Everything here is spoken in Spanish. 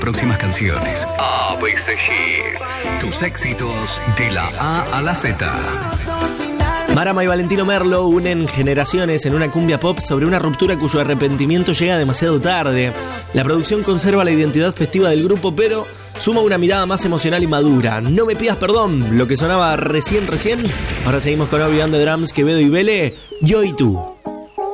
Próximas canciones. ABC Hits. Tus éxitos de la A a la Z. Marama y Valentino Merlo unen generaciones en una cumbia pop sobre una ruptura cuyo arrepentimiento llega demasiado tarde. La producción conserva la identidad festiva del grupo, pero suma una mirada más emocional y madura. No me pidas perdón, lo que sonaba recién. Ahora seguimos con Obi on the Drums, Quevedo y Vélez, Yo y Tú.